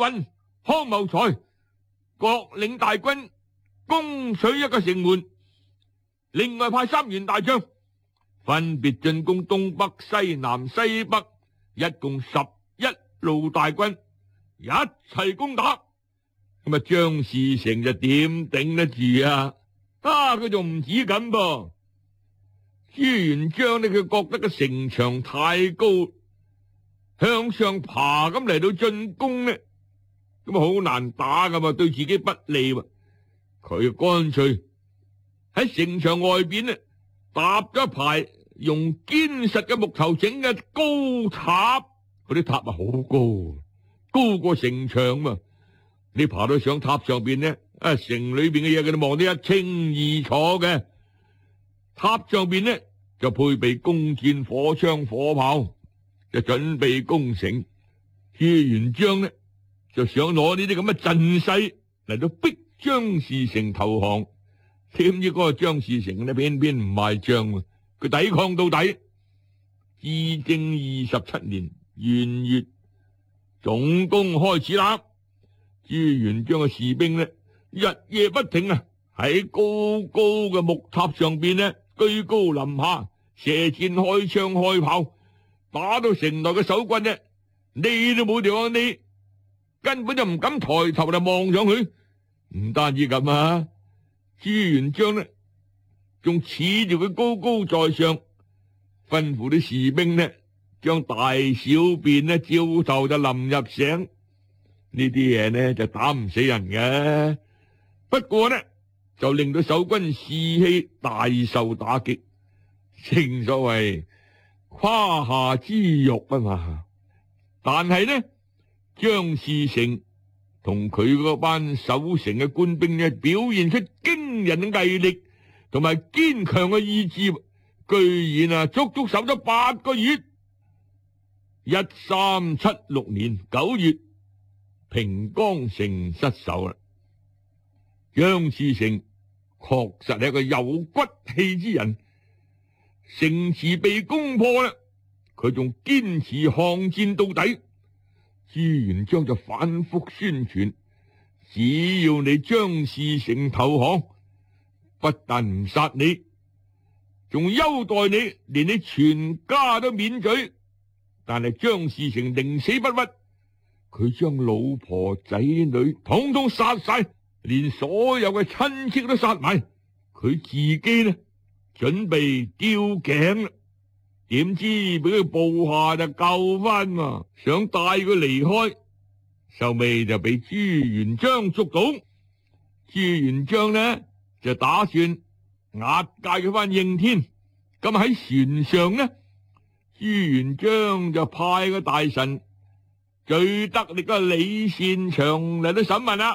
雲、康謀才各領大軍攻取一個城門，另外派3員大將分別進攻東北、西南、西北，一共11路大軍一齊攻打。咁啊，張士誠就點頂得住啊？佢仲唔止咁噃。朱元璋呢，佢覺得個城牆太高，向上爬咁嚟到進攻呢，咁啊好難打噶嘛，對自己不利喎。佢乾脆喺城牆外邊呢搭咗一排用堅實嘅木頭整嘅高塔，嗰啲塔啊好高，高過城牆嘛。你爬到上塔上邊呢，城裏邊嘅嘢佢哋望得一清二楚嘅。塔上邊呢就配備弓箭、火槍、火炮，就準備攻城。朱元璋呢就想攞呢啲咁嘅陣勢嚟到逼張士誠投降，點知嗰個張士誠呢偏偏唔賣賬，佢抵抗到底。至正27年元月，總攻開始啦。朱元璋嘅士兵呢日夜不停啊，喺高高嘅木塔上邊呢居高臨下，射箭、開槍、開炮，打到城內嘅守軍呢，你都冇地方匿，根本就唔敢抬頭嚟望上去。唔單止咁啊，朱元璋呢仲恃住佢高高在上，吩咐啲士兵呢將大小便呢照頭就淋入城。呢啲嘢呢就打唔死人嘅，不過呢就令到守軍士氣大受打擊。正所謂胯下之辱啊嘛。但係呢，張士誠同佢嗰班守城嘅官兵呢，表現出驚人嘅毅力同埋堅強嘅意志，居然足足守咗8個月。1376年9月，平江城失守啦。張士誠確實係一個有骨氣之人，城池被攻破啦，佢仲堅持抗戰到底。朱元璋就反覆宣傳，只要你張士誠投降，不但唔殺你，仲優待你，連你全家都免罪。但係張士誠寧死不屈，佢將老婆仔女統統殺晒，連所有嘅親戚都殺埋。佢自己呢，準備吊頸啦，點知俾佢部下就救翻嘛，想帶佢離開，收尾就俾朱元璋捉到。朱元璋呢就打算押解佢翻應天。咁喺船上呢，朱元璋就派個大臣最得力嘅李善長嚟到審問啦。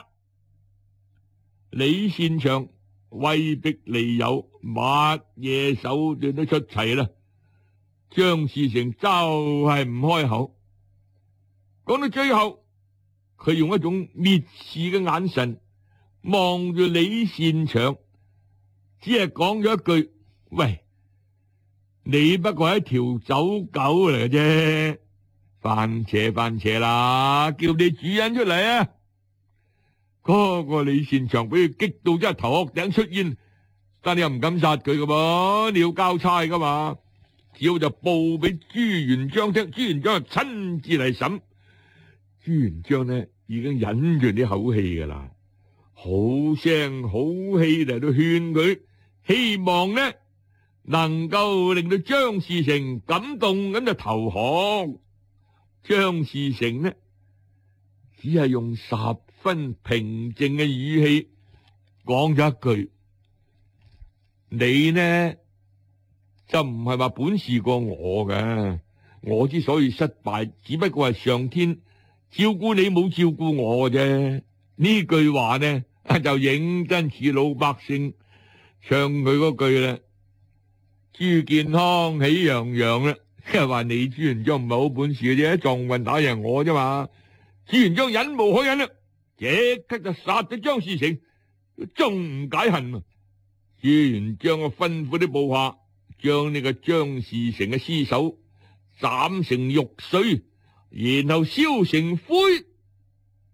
李善長威逼利誘，乜嘢手段都出齊啦。張士誠就係唔開口。講到最後，佢用一種蔑視嘅眼神望住李善長，只係講咗一句：喂，你不過係一條走狗嚟嘅啫，番茄啦，叫你主人出嚟啊！嗰個李善長俾佢激到真係頭殼頂出煙，但你又唔敢殺佢噶噃，你要交差噶嘛，只好就報俾朱元璋聽，朱元璋就親自嚟審。朱元璋呢已經忍住啲口氣噶啦，好聲好氣嚟到勸佢，希望呢能夠令到張士誠感動，咁就投降。張士誠呢只係用十分平靜嘅語氣講咗一句：你呢就唔係話本事過我嘅，我之所以失敗，只不過係上天照顧你冇照顧我啫。呢句話呢就認真似老百姓唱佢嗰句啦：朱健康喜洋洋啦，即係話你朱元璋唔係好本事嘅啫，撞運打贏我啫嘛。朱元璋忍無可忍啦，即刻就殺咗張士誠，仲唔解恨啊？朱元璋啊吩咐啲部下將呢個張士誠嘅屍首斬成肉碎，然後燒成灰。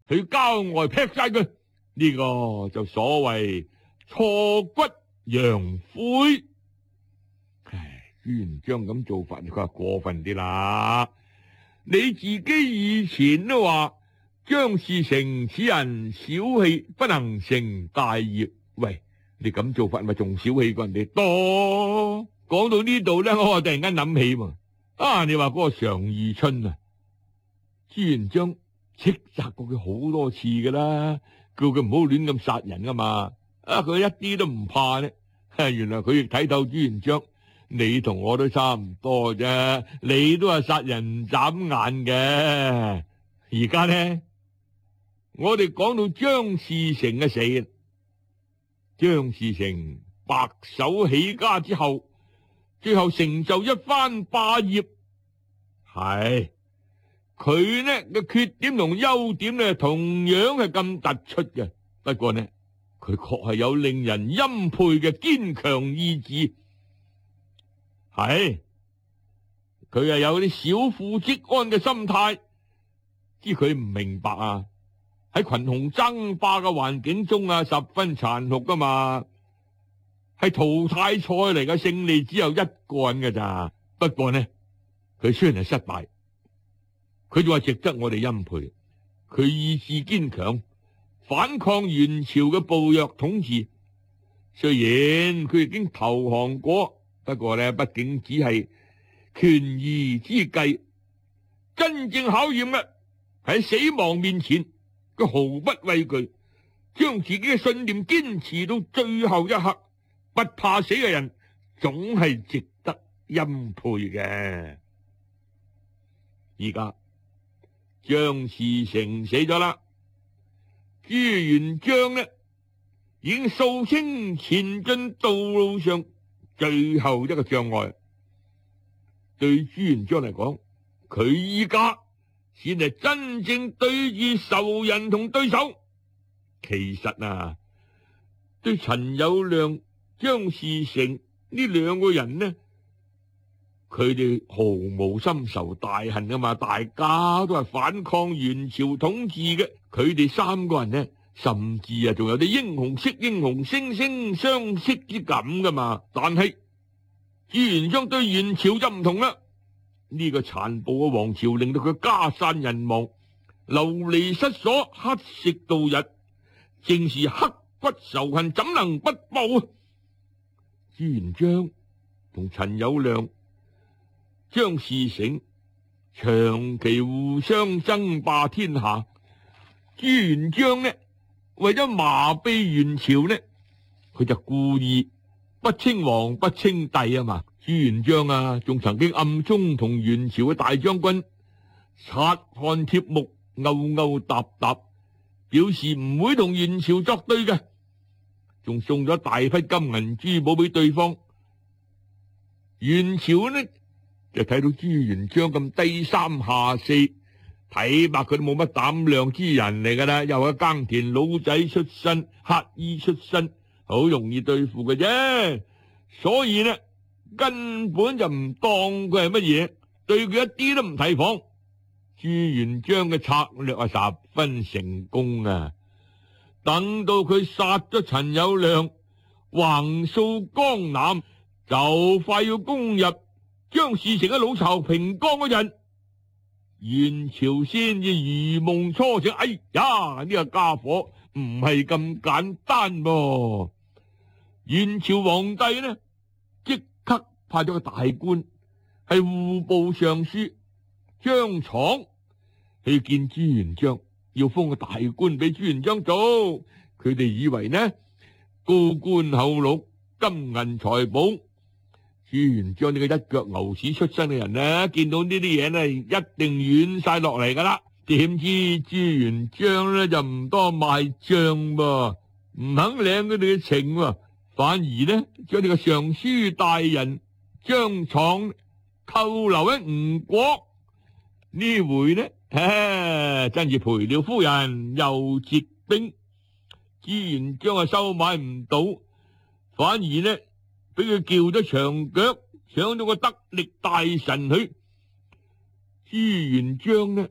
去郊外劈晒佢。呢個就所謂挫骨揚灰。朱元璋咁做法，佢話過分啲啦。你自己以前都話張士誠此人小氣，不能成大業。喂，你咁做法咪仲小氣過人哋多？講到呢度咧，我突然間諗起嘛，你話嗰個常遇春啊，朱元璋斥責過佢好多次噶啦，叫佢唔好亂咁殺人啊嘛。佢一啲都唔怕呢。原來佢亦睇透朱元璋。你同我都差唔多啫，你都係殺人唔眨眼嘅。而家呢，我哋講到張士誠嘅死，張士誠白手起家之後，最後成就一番霸業，係佢呢嘅缺點同優點呢，同樣係咁突出嘅。不過呢，佢確係有令人欽佩嘅堅強意志。係，佢又有啲小富即安嘅心態，知佢唔明白啊！喺群雄爭霸嘅環境中十分殘酷噶嘛，係淘汰賽嚟嘅，勝利只有一個人㗎咋。不過呢，佢雖然係失敗，佢就話值得我哋欽佩。佢意志堅強，反抗元朝嘅暴虐統治。雖然佢已經投降過。不過呢，畢竟只係權宜之計，真正考驗嘅喺死亡面前，佢毫不畏懼，將自己嘅信念堅持到最後一刻。不怕死嘅人，總係值得欽佩嘅。而家張士誠死咗啦，朱元璋呢已經掃清前進道路上最後一個障礙。對朱元璋嚟講，佢依家先係真正對住仇人同對手。其實對陳友諒、張士誠呢兩個人呢，佢哋毫無深仇大恨噶嘛，大家都係反抗元朝統治嘅。佢哋三個人呢，甚至仲有啲英雄惜英雄，惺惺相惜之感噶嘛。但係朱元璋對元朝就唔同啦，呢個殘暴嘅王朝令到佢家散人亡，流離失所，乞食度日，正是刻骨仇恨，怎能不報啊？朱元璋同陳友諒、張士誠長期互相爭霸天下，朱元璋呢，為咗麻痹元朝呢，佢就故意不稱王不稱帝啊嘛。朱元璋仲曾經暗中同元朝嘅大將軍察看貼目，勾勾搭搭，表示唔會同元朝作對嘅，仲送咗大批金銀珠寶俾對方。元朝呢就睇到朱元璋咁低三下四，睇白佢都冇乜膽量之人嚟噶啦，又係耕田佬仔出身，乞衣出身，好容易對付嘅啫。所以呢，根本就唔當佢係乜嘢，對佢一啲都唔提防。朱元璋嘅策略十分成功啊！等到佢殺咗陳友諒，橫掃江南，就快要攻入張士誠嘅老巢平江嗰陣，元朝先至如夢初醒。哎呀，呢個家伙唔係咁簡單噃！元朝皇帝呢，即刻派咗個大官，係戶部尚書張敞去見朱元璋，要封個大官俾朱元璋做。佢哋以為呢，高官厚祿，金銀財寶。朱元璋呢個一腳牛屎出身嘅人呢，見到呢啲嘢呢，一定軟晒落嚟噶啦。點知朱元璋呢就唔多賣賬噃，唔肯領佢哋嘅情，反而呢將呢個尚書大人張敞扣留喺吳國。呢回呢，真係賠了夫人又折兵。朱元璋收買唔到，反而呢俾佢叫咗長腳，搶咗個得力大臣去。朱元璋呢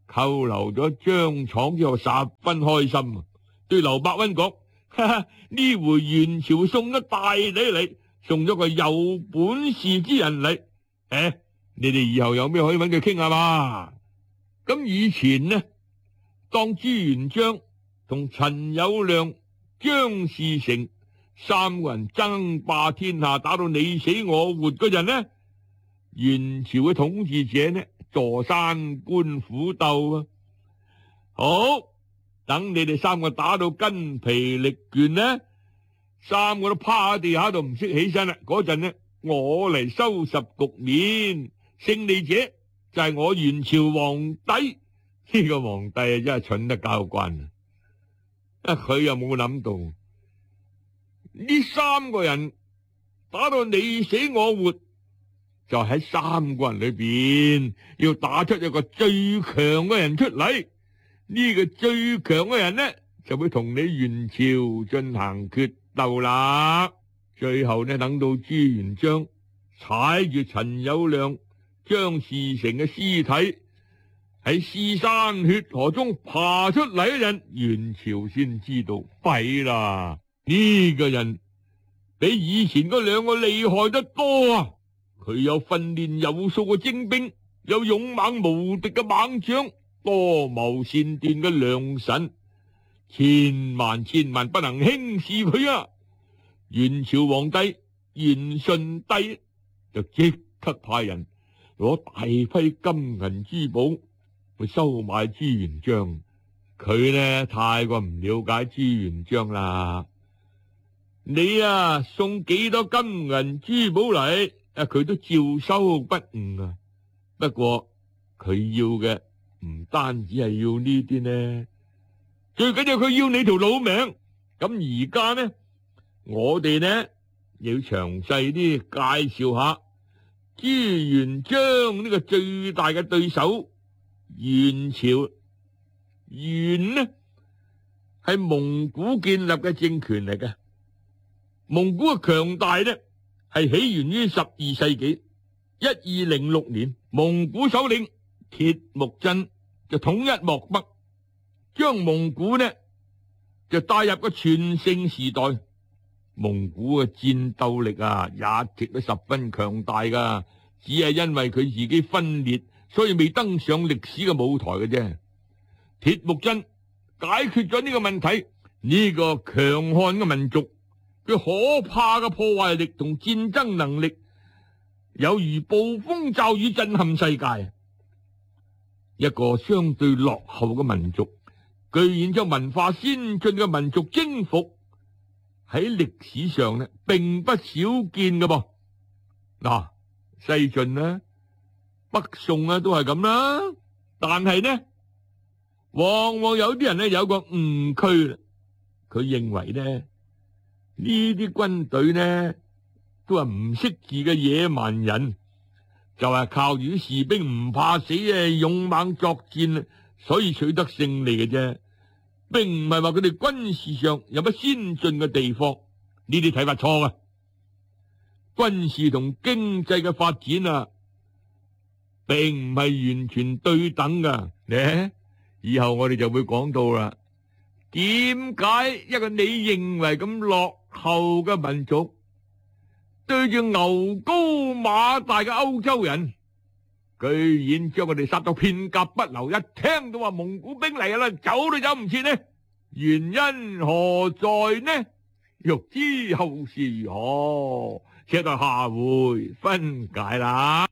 扣留咗張闖之後十分開心，對劉伯溫講：哈哈，呢回元朝送咗大禮嚟，送咗個有本事之人嚟。你哋以後有咩可以揾佢傾下嘛？咁以前呢，當朱元璋同陳友諒、張士誠三個人爭霸天下，打到你死我活嗰陣呢，元朝嘅統治者呢，坐山觀虎鬥啊！好，等你哋三個打到筋疲力倦呢，三個都趴喺地下度唔識起身啦。嗰陣呢，我嚟收拾局面，勝利者就係我元朝皇帝。呢個皇帝啊，真係蠢得交關啊！佢又冇諗到呢三個人打到你死我活，就喺三個人裏邊要打出一個最強嘅人出嚟。呢個最強嘅人呢，就會同你元朝進行決鬥啦。最後呢，等到朱元璋踩住陳友諒、張士誠嘅屍體喺屍山血河中爬出嚟嗰陣，元朝先知道弊啦。呢個人比以前嗰兩個厲害得多啊！佢有訓練有素嘅精兵，有勇猛無敵嘅猛將，多謀善斷嘅良臣，千萬不能輕視佢啊！元朝皇帝元順帝就即刻派人攞大批金銀珠寶去收買朱元璋。佢呢，太過唔了解朱元璋啦。你啊，送幾多金銀珠寶嚟，佢都照收不誤啊。不過佢要嘅唔單止係要呢啲呢，最緊要佢要你條老命。咁而家呢，我哋呢要詳細啲介紹下朱元璋呢個最大嘅對手元朝。元呢係蒙古建立嘅政權嚟嘅。蒙古嘅強大呢係起源於12世紀。1206年，蒙古首領鐵木真就統一漠北，將蒙古呢就帶入個全盛時代。蒙古嘅戰鬥力啊，一直都十分強大噶，只係因為佢自己分裂，所以未登上歷史嘅舞台嘅啫。鐵木真解決咗呢個問題，呢個強悍嘅民族，佢可怕嘅破壞力同戰爭能力，有如暴風驟雨震撼世界。一個相對落後嘅民族，居然將文化先進嘅民族征服，喺歷史上呢並不少見嘅噃。嗱，西晉呢、北宋啊都係咁啦。但係呢，往往有啲人呢有個誤區啦，佢認為呢啲軍隊呢都係唔識字嘅野蠻人，就係靠住啲士兵唔怕死啊，勇猛作戰，所以取得勝利嘅啫，並唔係話佢哋軍事上有乜先進嘅地方。呢啲睇法錯啊！軍事同經濟嘅發展啊，並唔係完全對等噶。以後我哋就會講到啦，點解一個你認為咁落後嘅民族，對住牛高馬大嘅歐洲人，居然將佢哋殺到片甲不留，一聽到話蒙古兵嚟啦，走都走唔切呢？原因何在呢？欲知後事如何，且待下回分解啦。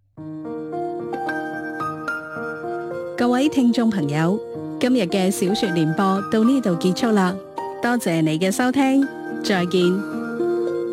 各位聽眾朋友，今日嘅小說聯播到呢度結束啦，多謝你嘅收聽，再見。